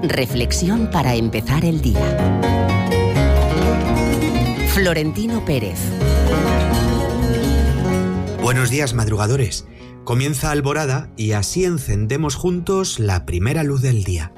Reflexión para empezar el día. Florentino Pérez. Buenos días, madrugadores. Comienza Alborada y así encendemos juntos la primera luz del día.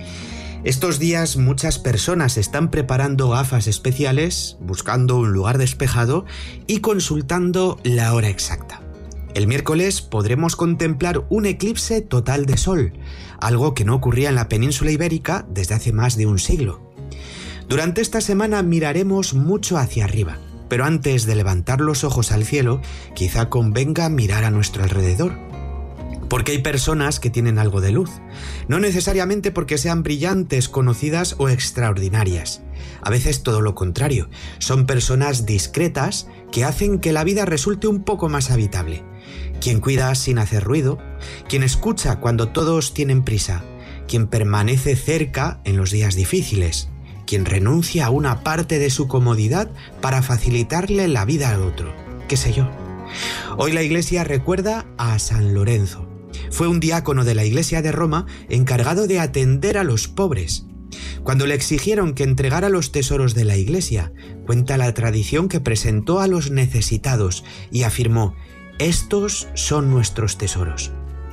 Estos días muchas personas están preparando gafas especiales, buscando un lugar despejado y consultando la hora exacta. El miércoles podremos contemplar un eclipse total de sol, algo que no ocurría en la península ibérica desde hace más de un siglo. Durante esta semana miraremos mucho hacia arriba, pero antes de levantar los ojos al cielo, quizá convenga mirar a nuestro alrededor. Porque hay personas que tienen algo de luz, no necesariamente porque sean brillantes, conocidas o extraordinarias. A veces todo lo contrario, son personas discretas que hacen que la vida resulte un poco más habitable. Quien cuida sin hacer ruido, quien escucha cuando todos tienen prisa, quien permanece cerca en los días difíciles, quien renuncia a una parte de su comodidad para facilitarle la vida al otro, qué sé yo. Hoy la Iglesia recuerda a San Lorenzo. Fue un diácono de la Iglesia de Roma encargado de atender a los pobres. Cuando le exigieron que entregara los tesoros de la Iglesia, cuenta la tradición que presentó a los necesitados y afirmó: «Estos son nuestros tesoros».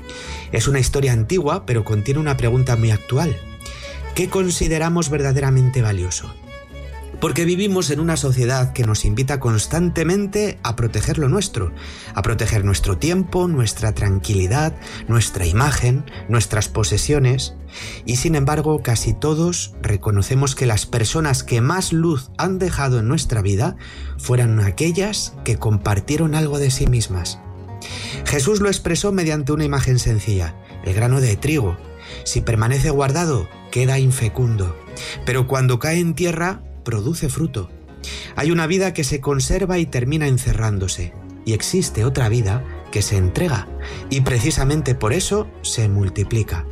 Es una historia antigua, pero contiene una pregunta muy actual. ¿Qué consideramos verdaderamente valioso? Porque vivimos en una sociedad que nos invita constantemente a proteger lo nuestro, a proteger nuestro tiempo, nuestra tranquilidad, nuestra imagen, nuestras posesiones. Y sin embargo, casi todos reconocemos que las personas que más luz han dejado en nuestra vida fueron aquellas que compartieron algo de sí mismas. Jesús lo expresó mediante una imagen sencilla: el grano de trigo. Si permanece guardado, queda infecundo, pero cuando cae en tierra, produce fruto. Hay una vida que se conserva y termina encerrándose, y existe otra vida que se entrega, y precisamente por eso se multiplica.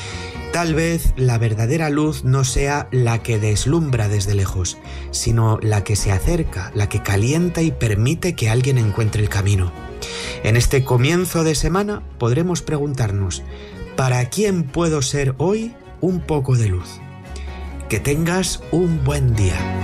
Tal vez la verdadera luz no sea la que deslumbra desde lejos, sino la que se acerca, la que calienta y permite que alguien encuentre el camino. En este comienzo de semana podremos preguntarnos: ¿para quién puedo ser hoy un poco de luz? Que tengas un buen día.